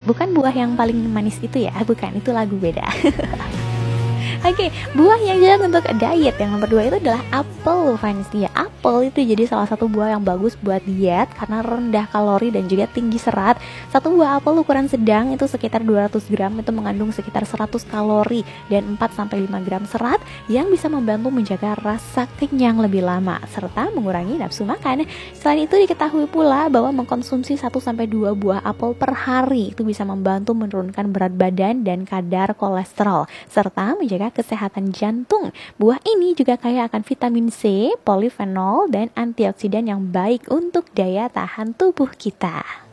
Bukan buah yang paling manis itu ya, bukan, itu lagu beda. Oke, buah yang cocok untuk diet yang nomor 2 itu adalah apel, fans ya. Apel itu jadi salah satu buah yang bagus buat diet karena rendah kalori dan juga tinggi serat. Satu buah apel ukuran sedang itu sekitar 200 gram itu mengandung sekitar 100 kalori dan 4-5 gram serat yang bisa membantu menjaga rasa kenyang lebih lama serta mengurangi nafsu makan. Selain itu diketahui pula bahwa mengkonsumsi 1-2 buah apel per hari itu bisa membantu menurunkan berat badan dan kadar kolesterol serta menjaga kesehatan jantung. Buah ini juga kaya akan vitamin C, polifenol, dan antioksidan yang baik untuk daya tahan tubuh kita.